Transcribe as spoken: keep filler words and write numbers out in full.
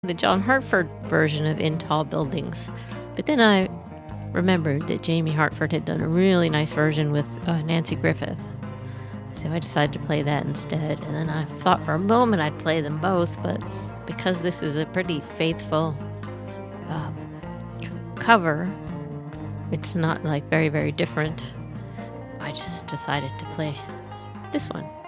the John Hartford version of In Tall Buildings. But then I remembered that Jamie Hartford had done a really nice version with uh, Nancy Griffith. So I decided to play that instead. And then I thought for a moment I'd play them both, but because this is a pretty faithful um, cover, it's not like very, very different, I just decided to play this one.